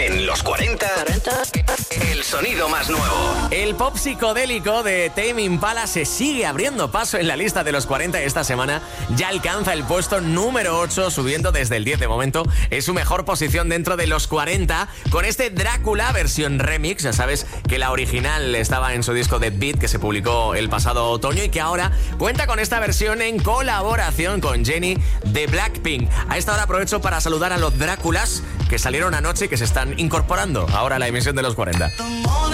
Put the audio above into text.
En los 40, el sonido más nuevo. El pop psicodélico de Tame Impala se sigue abriendo paso en la lista de los 40 esta semana. Ya alcanza el puesto número 8, subiendo desde el 10 de momento. Es su mejor posición dentro de los 40 con este Drácula versión remix. Ya sabes que la original estaba en su disco Dead Beat, que se publicó el pasado otoño y que ahora cuenta con esta versión en colaboración con Jennie de Blackpink. A esta hora aprovecho para saludar a los Dráculas que salieron anoche y que se están incorporando ahora a la emisión de los 40.